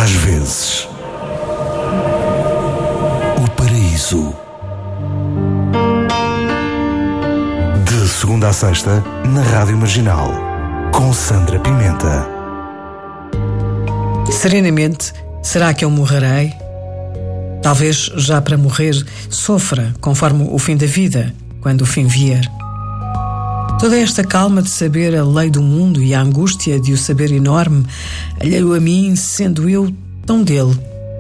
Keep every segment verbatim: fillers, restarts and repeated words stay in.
Às vezes, o paraíso. De segunda a sexta, na Rádio Marginal, com Sandra Pimenta. Serenamente, será que eu morrerei? Talvez já para morrer sofra conforme o fim da vida, quando o fim vier. Toda esta calma de saber a lei do mundo e a angústia de o saber enorme, alheio a mim, sendo eu tão dele.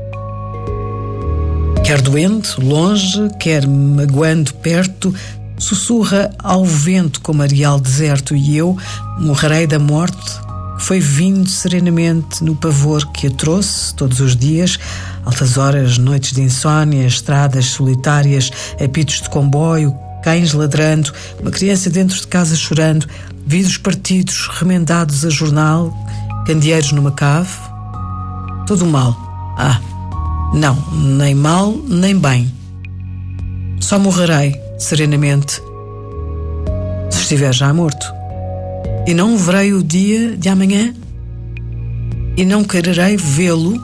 Quer doente, longe, quer magoando perto, sussurra ao vento como areal deserto, e eu morrerei da morte que foi vindo serenamente no pavor que a trouxe todos os dias, altas horas, noites de insónia, estradas solitárias, apitos de comboio, cães ladrando, uma criança dentro de casa chorando, vidros partidos, remendados a jornal, candeeiros numa cave. Todo mal. Ah, não, nem mal, nem bem. Só morrerei, serenamente, se estiver já morto. E não verei o dia de amanhã? E não quererei vê-lo?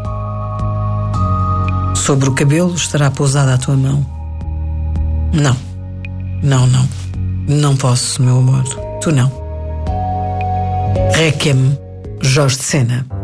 Sobre o cabelo estará pousada a tua mão. Não. Não, não. Não posso, meu amor. Tu não. Requiem, Jorge de Sena.